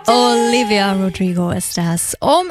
Olivia Rodrigo ist das. Um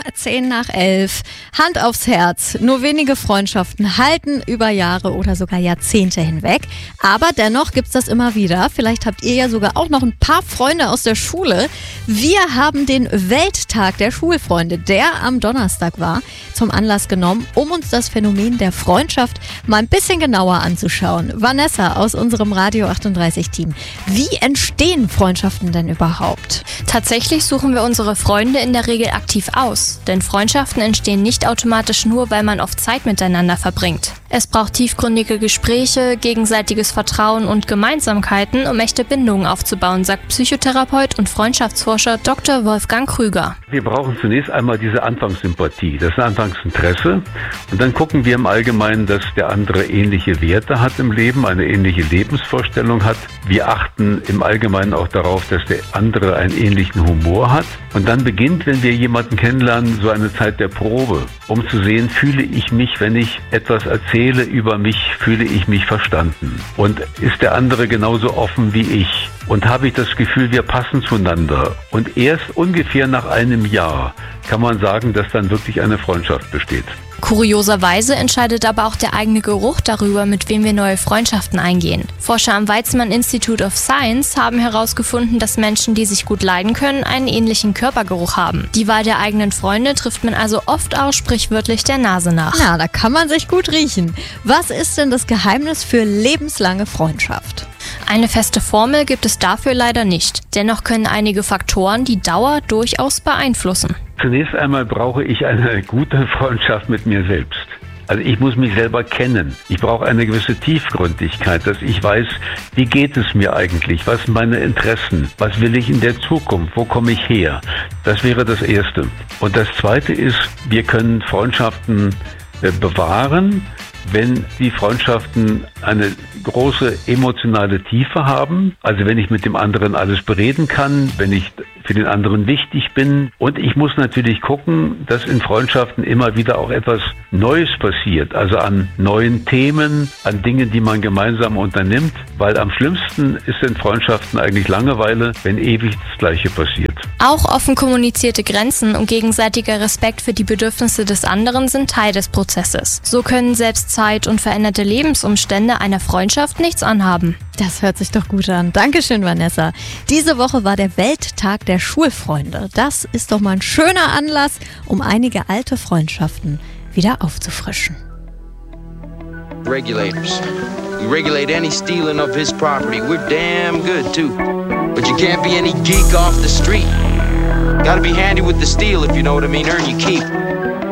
10:10. Hand aufs Herz. Nur wenige Freundschaften halten über Jahre oder sogar Jahrzehnte hinweg. Aber dennoch gibt's das immer wieder. Vielleicht habt ihr ja sogar auch noch ein paar Freunde aus der Schule. Wir haben den Welttag der Schulfreunde, der am Donnerstag war, zum Anlass genommen, um uns das Phänomen der Freundschaft mal ein bisschen genauer anzuschauen. Vanessa aus unserem Radio 38-Team. Wie entstehen Freundschaften denn überhaupt? Tatsächlich suchen wir unsere Freunde in der Regel aktiv aus, denn Freundschaften entstehen nicht automatisch nur, weil man oft Zeit miteinander verbringt. Es braucht tiefgründige Gespräche, gegenseitiges Vertrauen und Gemeinsamkeiten, um echte Bindungen aufzubauen, sagt Psychotherapeut und Freundschaftsforscher Dr. Wolfgang Krüger. Wir brauchen zunächst einmal diese Anfangssympathie, das Anfangsinteresse, und dann gucken wir im Allgemeinen, dass der andere ähnliche Werte hat im Leben, eine ähnliche Lebensvorstellung hat. Wir achten im Allgemeinen auch darauf, dass der andere einen ähnlichen Humor hat. Und dann beginnt, wenn wir jemanden kennenlernen, so eine Zeit der Probe, um zu sehen, fühle ich mich, wenn ich etwas erzähle über mich, fühle ich mich verstanden? Und ist der andere genauso offen wie ich? Und habe ich das Gefühl, wir passen zueinander? Und erst ungefähr nach einem Jahr kann man sagen, dass dann wirklich eine Freundschaft besteht. Kurioserweise entscheidet aber auch der eigene Geruch darüber, mit wem wir neue Freundschaften eingehen. Forscher am Weizmann Institute of Science haben herausgefunden, dass Menschen, die sich gut leiden können, einen ähnlichen Körpergeruch haben. Die Wahl der eigenen Freunde trifft man also oft auch sprichwörtlich der Nase nach. Ja, da kann man sich gut riechen. Was ist denn das Geheimnis für lebenslange Freundschaft? Eine feste Formel gibt es dafür leider nicht. Dennoch können einige Faktoren die Dauer durchaus beeinflussen. Zunächst einmal brauche ich eine gute Freundschaft mit mir selbst. Also ich muss mich selber kennen. Ich brauche eine gewisse Tiefgründigkeit, dass ich weiß, wie geht es mir eigentlich? Was sind meine Interessen? Was will ich in der Zukunft? Wo komme ich her? Das wäre das Erste. Und das Zweite ist, wir können Freundschaften bewahren, wenn die Freundschaften eine große emotionale Tiefe haben, also wenn ich mit dem anderen alles bereden kann, wenn ich für den anderen wichtig bin. Und ich muss natürlich gucken, dass in Freundschaften immer wieder auch etwas Neues passiert, also an neuen Themen, an Dingen, die man gemeinsam unternimmt, weil am schlimmsten ist in Freundschaften eigentlich Langeweile, wenn ewig das Gleiche passiert. Auch offen kommunizierte Grenzen und gegenseitiger Respekt für die Bedürfnisse des anderen sind Teil des Prozesses. So können selbst Zeit und veränderte Lebensumstände einer Freundschaft nichts anhaben. Das hört sich doch gut an. Dankeschön, Vanessa. Diese Woche war der Welttag der Schulfreunde. Das ist doch mal ein schöner Anlass, um einige alte Freundschaften wieder aufzufrischen. Regulators. We regulate any stealing of his property. We're damn good too. But you can't be any geek off the street. Gotta be handy with the steel if you know what I mean. Earn your keep.